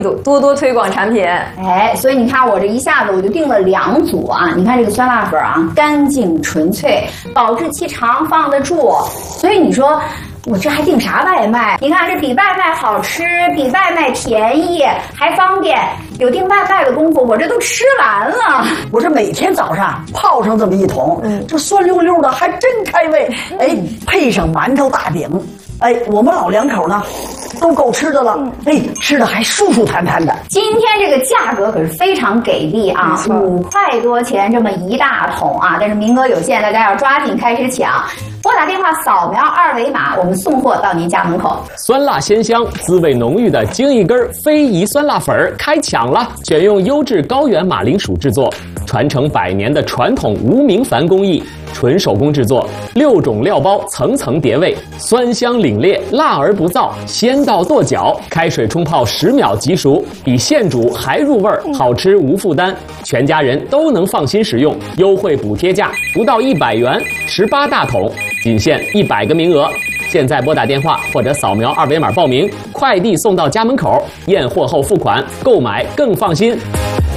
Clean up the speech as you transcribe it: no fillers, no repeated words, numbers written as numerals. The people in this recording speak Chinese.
多多推广产品。 哎，所以你看我这一下子我就订了2组啊！你看这个酸辣粉啊，干净纯粹，保质期长，放得住。所以你说我这还订啥外卖？你看这比外卖好吃，比外卖便宜，还方便。有订外卖的功夫，我这都吃完了。 我这每天早上泡上这么一桶，这酸溜溜的还真开胃。哎，配上馒头大饼，哎，我们老2口呢都够吃的了。哎，吃的还舒舒坦坦的。 今天这个价格可是非常给力啊，5块多钱这么一大桶啊！但是名额有限，大家要抓紧开始抢。拨打电话扫描2维码，我们送货到您家门口。 酸辣鲜香、滋味浓郁的京一根非遗酸辣粉儿开抢了！选用优质高原马铃薯制作，传承100年的传统无名凡工艺，纯手工制作，6种料包层层叠位，酸香凛冽，辣而不燥，鲜到跺脚。开水冲泡10秒即熟，比现煮还入味儿，好吃无负担，全家人都能放心食用。优惠补贴价不到100元，18大桶。仅限100个名额，现在拨打电话或者扫描2维码报名，快递送到家门口，验货后付款，购买更放心。